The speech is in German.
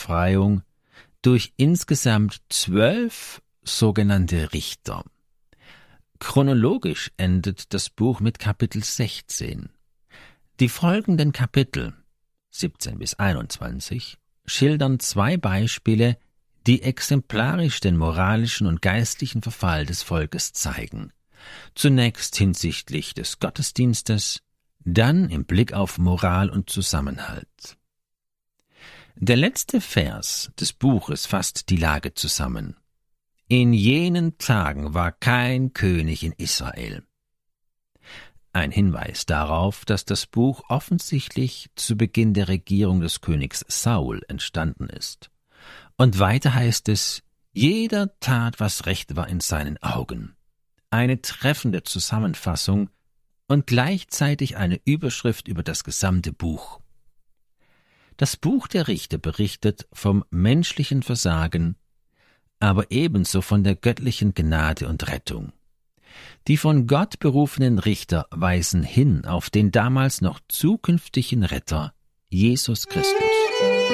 Befreiung durch insgesamt 12 sogenannte Richter. Chronologisch endet das Buch mit Kapitel 16. Die folgenden Kapitel, 17 bis 21, schildern 2 Beispiele, die exemplarisch den moralischen und geistlichen Verfall des Volkes zeigen. Zunächst hinsichtlich des Gottesdienstes, dann im Blick auf Moral und Zusammenhalt. Der letzte Vers des Buches fasst die Lage zusammen. In jenen Tagen war kein König in Israel. Ein Hinweis darauf, dass das Buch offensichtlich zu Beginn der Regierung des Königs Saul entstanden ist. Und weiter heißt es, jeder tat, was recht war in seinen Augen. Eine treffende Zusammenfassung und gleichzeitig eine Überschrift über das gesamte Buch. Das Buch der Richter berichtet vom menschlichen Versagen, aber ebenso von der göttlichen Gnade und Rettung. Die von Gott berufenen Richter weisen hin auf den damals noch zukünftigen Retter, Jesus Christus.